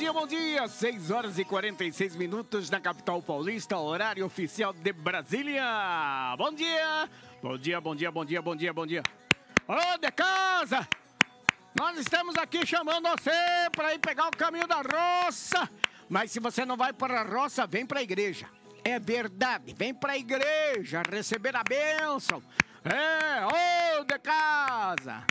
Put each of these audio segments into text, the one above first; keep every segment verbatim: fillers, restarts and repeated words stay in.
dia, bom dia! seis horas e quarenta e seis minutos na capital paulista, horário oficial de Brasília. Bom dia! Bom dia, bom dia, bom dia, bom dia, bom dia. Ô, de casa! Nós estamos aqui chamando você para ir pegar o caminho da roça. Mas se você não vai para a roça, vem para a igreja. É verdade, vem para a igreja receber a bênção. É, ô, de casa!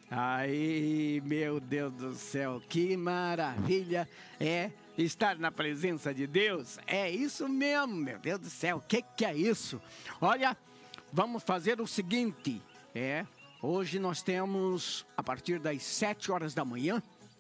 Aí, meu Deus do céu, que maravilha é estar na presença de Deus. É isso mesmo, meu Deus do céu, o que que é isso? Olha, vamos fazer o seguinte, é, hoje nós temos, a partir das sete horas da manhã,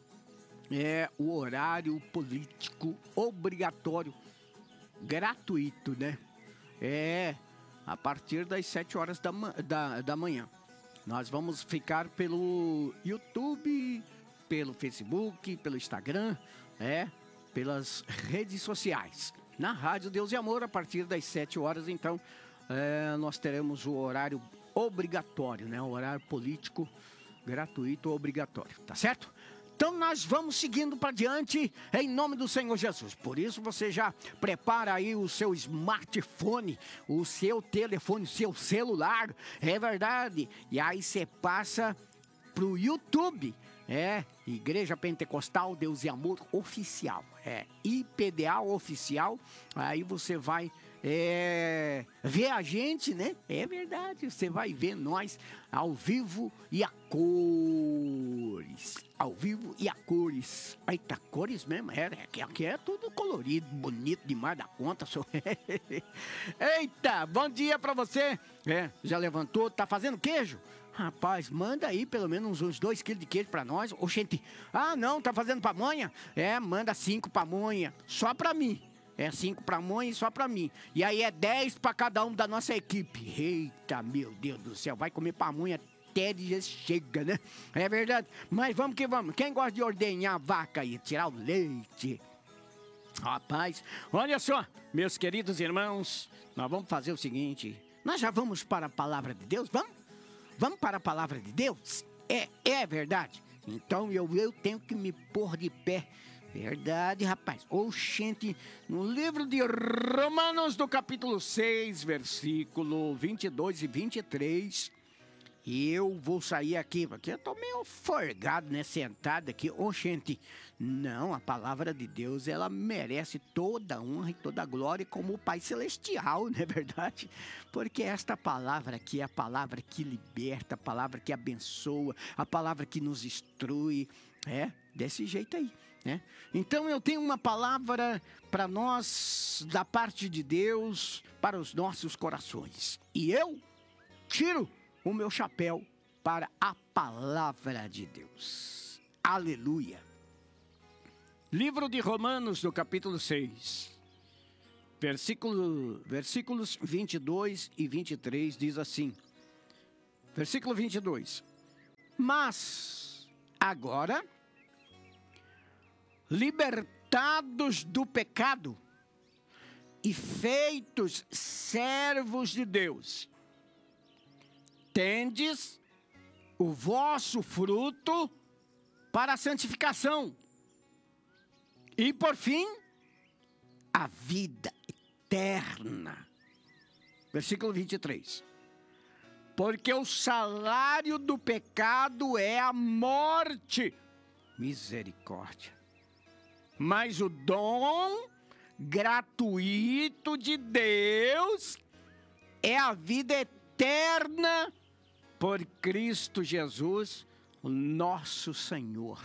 é o horário político obrigatório, gratuito, né? É, a partir das sete horas da, da, da manhã. Nós vamos ficar pelo YouTube, pelo Facebook, pelo Instagram, é, pelas redes sociais. Na Rádio Deus e Amor, a partir das sete horas, então, é, nós teremos o horário obrigatório, né? O horário político gratuito obrigatório, tá certo? Então nós vamos seguindo para diante em nome do Senhor Jesus. Por isso você já prepara aí o seu smartphone, o seu telefone, o seu celular, é verdade. E aí você passa para o YouTube, é Igreja Pentecostal Deus e Amor Oficial, é I P D A Oficial. Aí você vai é, ver a gente, né? É verdade, você vai ver nós ao vivo e a cores. Ao vivo e a cores. Eita, cores mesmo, é, é, aqui é tudo colorido, bonito demais da conta. Sou... Eita, bom dia pra você. É, já levantou, tá fazendo queijo? Rapaz, manda aí pelo menos uns dois quilos de queijo pra nós. Oxente, ah não, tá fazendo pamonha? É, manda cinco pamonha, só pra mim. É cinco pra mãe e só pra mim. E aí é dez pra cada um da nossa equipe. Eita, meu Deus do céu, vai comer pamonha até de chega, né? É verdade. Mas vamos que vamos. Quem gosta de ordenhar a vaca e tirar o leite? Rapaz, olha só, meus queridos irmãos, nós vamos fazer o seguinte. Nós já vamos para a palavra de Deus? Vamos? Vamos para a palavra de Deus? É, é verdade. Então eu, eu tenho que me pôr de pé. Verdade, rapaz. Oxente, no livro de Romanos, do capítulo seis, versículo vinte e dois e vinte e três, eu vou sair aqui, porque eu tô meio forgado, né, sentado aqui. Oxente, não, a palavra de Deus, ela merece toda a honra e toda a glória como o Pai Celestial, não é verdade? Porque esta palavra aqui é a palavra que liberta, a palavra que abençoa, a palavra que nos instrui, é, desse jeito aí. Né? Então eu tenho uma palavra para nós, da parte de Deus, para os nossos corações. E eu tiro o meu chapéu para a palavra de Deus. Aleluia. Livro de Romanos, do capítulo seis, versículo, versículos vinte e dois e vinte e três, diz assim. Versículo vinte e dois. Mas agora, libertados do pecado e feitos servos de Deus, tendes o vosso fruto para a santificação e, por fim, a vida eterna. Versículo vinte e três. Porque o salário do pecado é a morte. Misericórdia. Mas o dom gratuito de Deus é a vida eterna por Cristo Jesus, o nosso Senhor.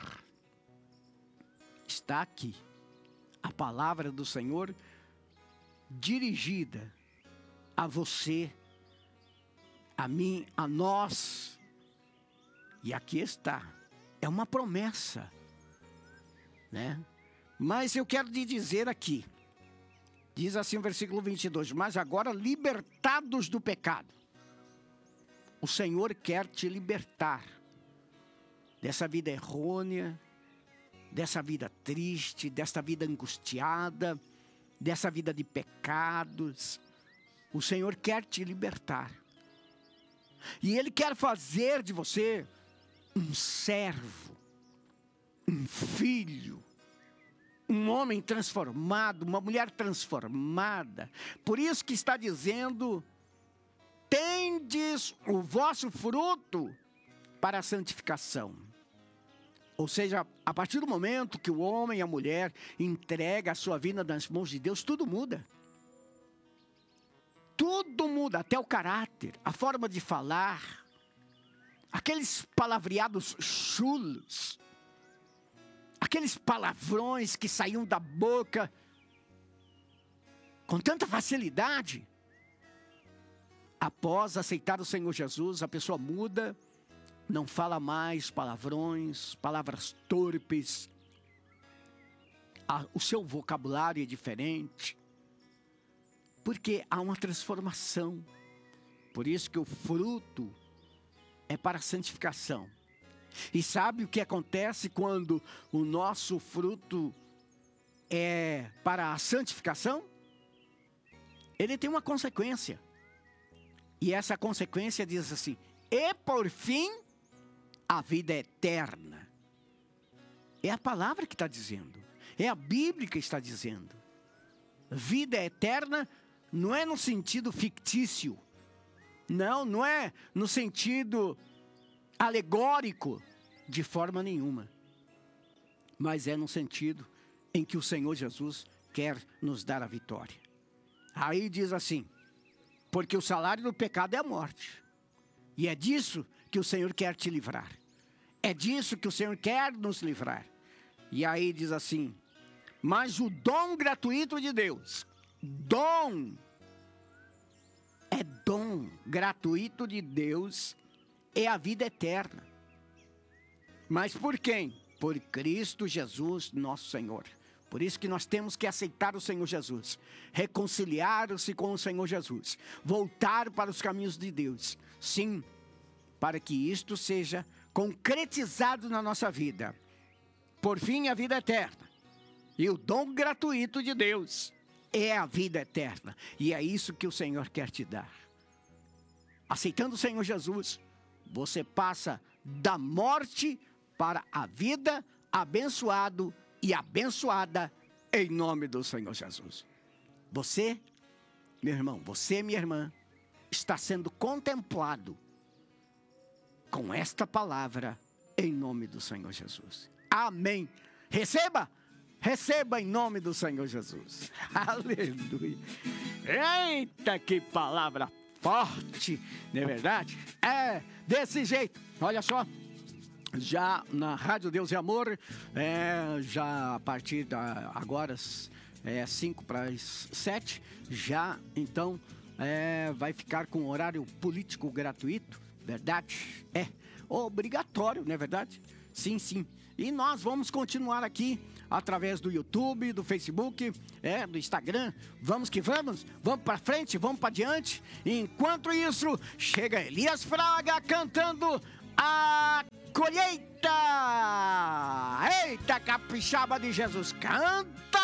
Está aqui a palavra do Senhor dirigida a você, a mim, a nós. E aqui está. É uma promessa, né? Mas eu quero te dizer aqui, diz assim o versículo vinte e dois, mas agora libertados do pecado. O Senhor quer te libertar dessa vida errônea, dessa vida triste, dessa vida angustiada, dessa vida de pecados. O Senhor quer te libertar. E Ele quer fazer de você um servo, um filho, um homem transformado, uma mulher transformada. Por isso que está dizendo: tendes o vosso fruto para a santificação. Ou seja, a partir do momento que o homem e a mulher entrega a sua vida nas mãos de Deus, tudo muda. Tudo muda, até o caráter, a forma de falar, aqueles palavreados chulos, aqueles palavrões que saíam da boca com tanta facilidade. Após aceitar o Senhor Jesus, a pessoa muda, não fala mais palavrões, palavras torpes, o seu vocabulário é diferente, porque há uma transformação. Por isso que o fruto é para a santificação. E sabe o que acontece quando o nosso fruto é para a santificação? Ele tem uma consequência. E essa consequência diz assim: e por fim, a vida eterna. É a palavra que está dizendo. É a Bíblia que está dizendo. Vida eterna não é no sentido fictício. Não, não é no sentido alegórico, de forma nenhuma. Mas é no sentido em que o Senhor Jesus quer nos dar a vitória. Aí diz assim: porque o salário do pecado é a morte. E é disso que o Senhor quer te livrar. É disso que o Senhor quer nos livrar. E aí diz assim: mas o dom gratuito de Deus, dom, é dom gratuito de Deus, é a vida eterna. Mas por quem? Por Cristo Jesus, nosso Senhor. Por isso que nós temos que aceitar o Senhor Jesus, reconciliar-se com o Senhor Jesus, voltar para os caminhos de Deus. Sim, para que isto seja concretizado na nossa vida. Por fim, a vida eterna. E o dom gratuito de Deus é a vida eterna. E é isso que o Senhor quer te dar. Aceitando o Senhor Jesus, você passa da morte para a vida, abençoado e abençoada em nome do Senhor Jesus. Você, meu irmão, você, minha irmã, está sendo contemplado com esta palavra em nome do Senhor Jesus. Amém. Receba, receba em nome do Senhor Jesus. Aleluia. Eita, que palavra forte, não é verdade? É, desse jeito, olha só. Já na Rádio Deus e Amor, é, já a partir da agora, é cinco para as sete, já então é, vai ficar com horário político gratuito, verdade? É, obrigatório, não é verdade? Sim, sim. E nós vamos continuar aqui através do YouTube, do Facebook, é, do Instagram. Vamos que vamos, vamos para frente, vamos para diante. Enquanto isso, chega Elias Fraga cantando a colheita. Eita, capixaba de Jesus, canta!